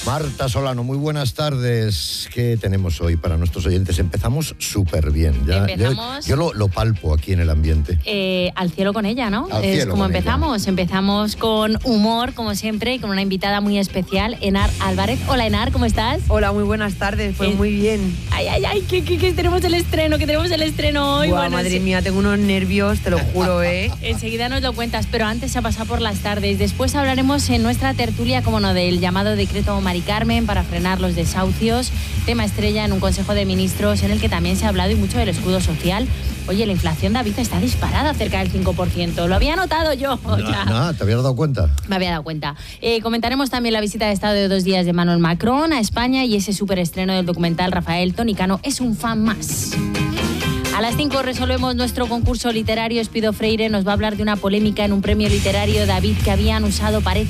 Marta Solano, muy buenas tardes. ¿Qué tenemos hoy para nuestros oyentes? Empezamos súper bien. Yo lo palpo aquí en el ambiente. Al cielo con ella, ¿no? Al Es cielo como con empezamos. ella. Empezamos con humor, como siempre, y con una invitada muy especial, Enar Álvarez. Hola, Enar, ¿cómo estás? Hola, muy buenas tardes. Pues muy bien. Ay, que tenemos el estreno hoy. Buah, madre mía, tengo unos nervios, te lo juro, ¿eh? Enseguida nos lo cuentas, pero antes se ha pasado por las tardes. Después hablaremos en nuestra tertulia, como no, del llamado decreto Mari Carmen para frenar los desahucios, tema estrella en un Consejo de Ministros en el que también se ha hablado y mucho del escudo social. Oye, la inflación, David, está disparada cerca del 5%. Lo había notado yo. No, ¿te habías dado cuenta? Me había dado cuenta. Comentaremos también la visita de Estado de 2 días de Emmanuel Macron a España y ese superestreno del documental Rafael Tonicano es un fan más. A las 5 resolvemos nuestro concurso literario. Espido Freire nos va a hablar de una polémica en un premio literario, David, que habían usado, parece,